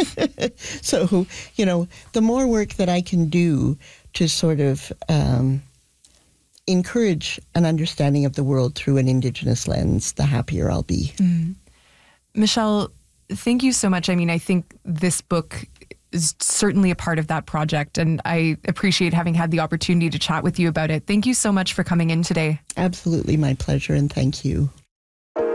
So, the more work that I can do to sort of encourage an understanding of the world through an Indigenous lens, the happier I'll be. Michelle, thank you so much. I mean, I think this book is certainly a part of that project, and I appreciate having had the opportunity to chat with you about it. Thank you so much for coming in today. Absolutely my pleasure, and thank you.